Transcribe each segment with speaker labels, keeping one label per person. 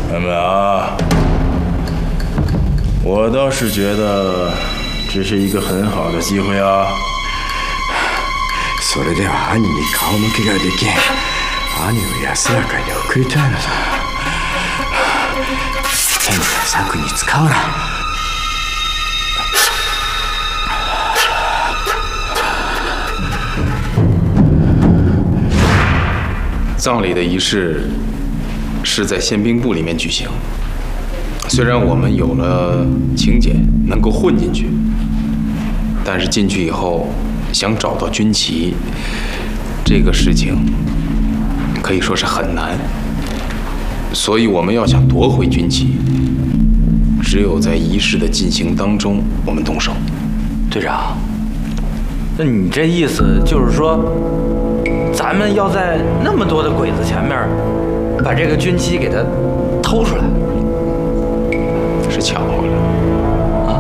Speaker 1: 妹妹啊，我倒是觉得这是一个很好的机会啊。
Speaker 2: それでは兄に顔向けができん。兄を安らかに送りたいのだ。変な策に使うな。
Speaker 3: 葬礼的仪式是在宪兵部里面举行。虽然我们有了请柬，能够混进去，但是进去以后想找到军旗，这个事情可以说是很难。所以我们要想夺回军旗，只有在仪式的进行当中我们动手。
Speaker 4: 队长，那你这意思就是说，咱们要在那么多的鬼子前面把这个军旗给它偷出来？
Speaker 3: 是抢回来
Speaker 4: 啊？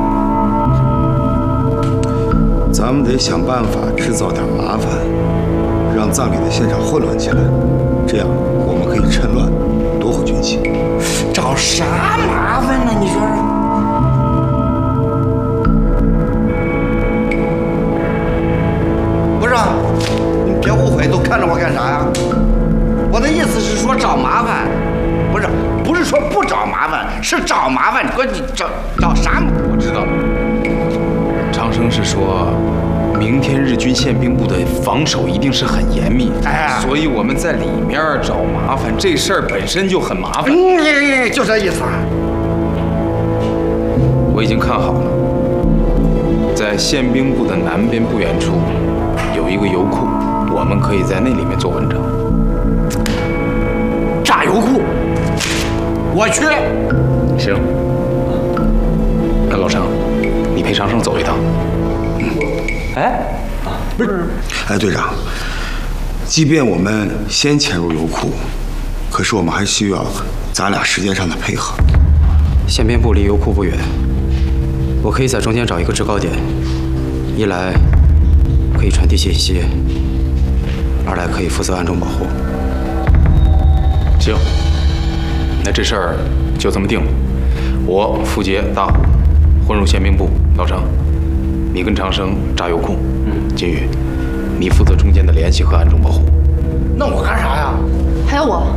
Speaker 2: 咱们得想办法制造点麻烦，让葬礼的现场混乱起来，这样我们可以趁乱夺回军旗。
Speaker 5: 找啥麻烦呢？你说说。不是，你别误会，都看着我干啥呀？我的意思是说找麻烦，不是说不找麻烦，是找麻烦。你说你找啥？
Speaker 3: 我知道了，长生是说，明天日军宪兵部的防守一定是很严密，所以我们在里面找麻烦，这事儿本身就很麻烦。
Speaker 5: 就这意思啊。
Speaker 3: 我已经看好了，在宪兵部的南边不远处有一个油库，我们可以在那里面做文章。
Speaker 5: 炸油库，我去。
Speaker 3: 行，那老程，你陪长生走一趟。
Speaker 2: 不是，队长，即便我们先潜入油库，可是我们还需要咱俩时间上的配合。
Speaker 6: 宪兵部离油库不远，我可以在中间找一个制高点，一来可以传递信息，二来可以负责暗中保护。
Speaker 3: 行，那这事儿就这么定了。我负责大虎，混入宪兵部，老程，你跟长生炸油库。金宇，你负责中间的联系和暗中保护。
Speaker 5: 那我干啥呀？
Speaker 7: 还有我。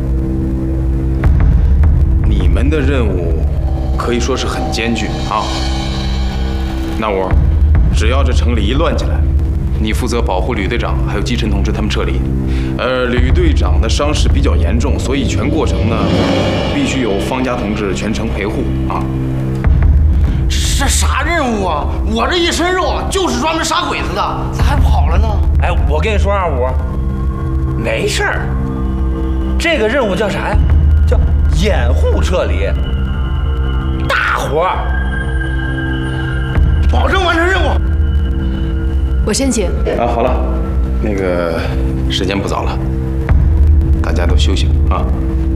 Speaker 3: 你们的任务可以说是很艰巨啊。那我只要这城里一乱起来，你负责保护吕队长还有基辰同志他们撤离。吕队长的伤势比较严重，所以全过程呢必须有方家同志全程陪护啊。
Speaker 5: 这啥任务啊？我这一身肉就是专门杀鬼子的，咋还跑了呢？
Speaker 4: 哎，我跟你说，二五，没事儿。这个任务叫啥呀？叫掩护撤离，大活儿，
Speaker 5: 保证完成任务。
Speaker 7: 我先请。
Speaker 3: 好了，那个时间不早了，大家都休息啊。